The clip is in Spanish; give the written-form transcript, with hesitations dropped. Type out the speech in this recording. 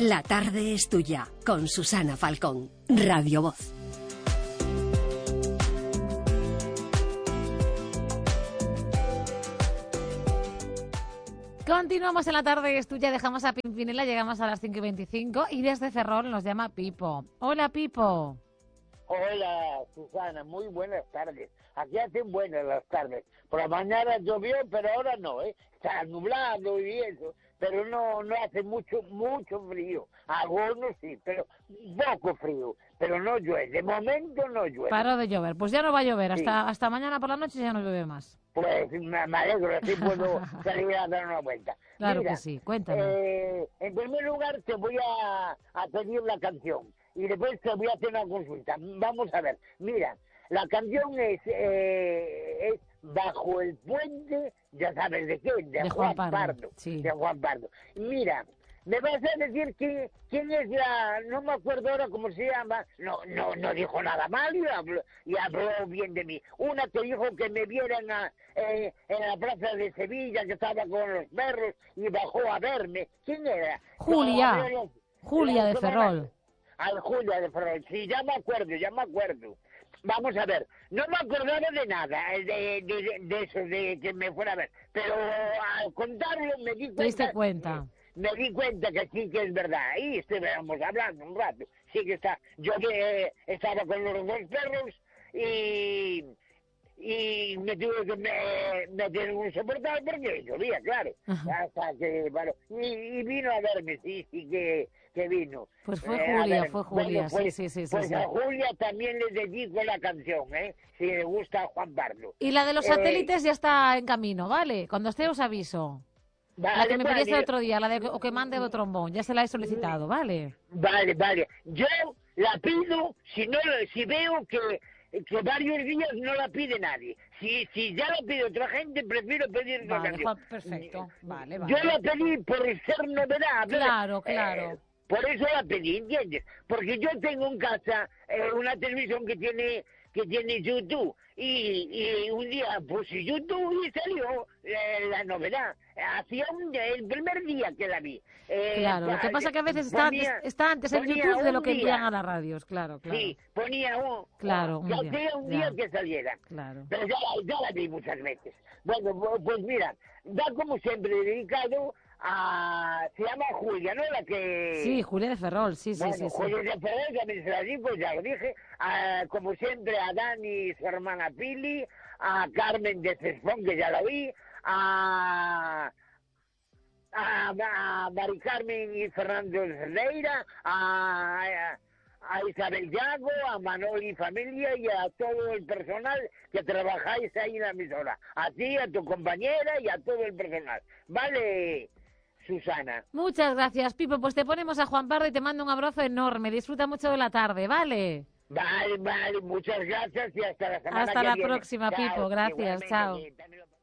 La tarde es tuya, con Susana Falcón, Radio Voz. Continuamos en La tarde es tuya, dejamos a Pimpinela, llegamos a las 5:25 y desde Ferrol nos llama Pipo. Hola, Pipo. Hola, Susana, muy buenas tardes. Aquí hacen buenas las tardes. Por la mañana llovió, pero ahora no, ¿eh? Está nublado y eso, pero no hace mucho frío. Algunos sí, pero poco frío, pero no llueve. De momento no llueve. Paró de llover, pues ya no va a llover, Sí. hasta mañana por la noche ya no llueve más. Pues me alegro, así puedo salir a dar una vuelta. Claro. Mira, que sí, cuéntame. En primer lugar te voy a pedir la canción y después te voy a hacer una consulta. Vamos a ver, mira, la canción es Bajo el puente, ya sabes de quién, de Juan Pardo. Sí. De Juan Pardo. Mira, me vas a decir quién es no me acuerdo ahora cómo se llama, no dijo nada mal y habló bien de mí. Una que dijo que me vieran en la plaza de Sevilla, que estaba con los perros y bajó a verme. ¿Quién era? Julia de Ferrol. Julia de Ferrol, sí, ya me acuerdo. Vamos a ver, no me acordaba de nada, de eso, de que me fuera a ver, pero al contarlo me di cuenta... ¿Te diste cuenta? Me di cuenta que sí que es verdad, ahí estuvimos hablando un rato, sí que está, yo que estaba con los dos perros y me tuve que meter en un soportal porque llovía, claro, hasta que, bueno, y vino a verme, sí que vino. Pues fue Julia, bueno, pues, sí. Pues a Julia también le dedico la canción, si le gusta a Juan Pardo. Y la de los satélites ya está en camino, ¿vale? Cuando esté os aviso. La que me pediste el otro día, la de o que mande de trombón, ya se la he solicitado, ¿vale? Vale. Yo la pido si veo que varios días no la pide nadie. Si ya la pide otra gente, prefiero pedir otra canción. Juan, perfecto. Vale. Yo la pedí por ser novedad. Claro. Por eso la pedí, ¿entiendes? Porque yo tengo en casa una televisión que tiene YouTube y un día puse YouTube y salió la novedad. Hacía el primer día que la vi. Claro, lo que pasa es que a veces está antes en YouTube de lo que envían a las radios, claro. Sí, ponía un día que saliera. Claro. Pero ya la vi muchas veces. Bueno, pues mira, da como siempre dedicado se llama Julia, ¿no? La que... Sí, Julia de Ferrol, sí. Julia de Ferrol, también se la digo, ya lo dije. Como siempre, a Dani y su hermana Pili, a Carmen de Cespón, que ya la vi, a Mari Carmen y Fernando de Cerdeira, a Isabel Yago, a Manoli y familia y a todo el personal que trabajáis ahí en la emisora. A ti, a tu compañera y a todo el personal. ¿Vale, Susana? Muchas gracias, Pipo. Pues te ponemos a Juan Pardo y te mando un abrazo enorme. Disfruta mucho de la tarde, ¿vale? Vale, muchas gracias y hasta la semana que viene. Hasta la próxima, Pipo. Gracias, chao.